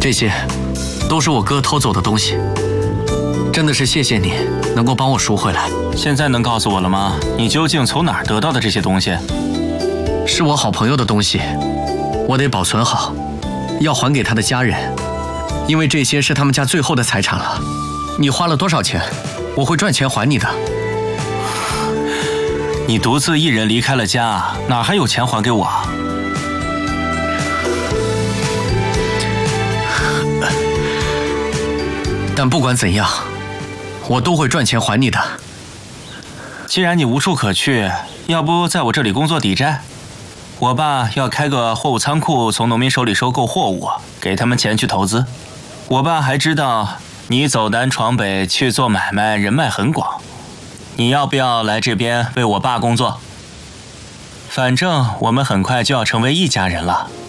这些都是我哥偷走的东西，真的是谢谢你能够帮我赎回来。 现在能告诉我了吗？你究竟从哪儿得到的这些东西？ 是我好朋友的东西，我得保存好，要还给他的家人，因为这些是他们家最后的财产了。你花了多少钱，我会赚钱还你的。 你独自一人离开了家，哪还有钱还给我？ 但不管怎样，我都会赚钱还你的。 既然你无处可去，要不在我这里工作抵债？我爸要开个货物仓库，从农民手里收购货物，给他们钱去投资。我爸还知道你走南闯北去做买卖，人脉很广。你要不要来这边为我爸工作？反正我们很快就要成为一家人了。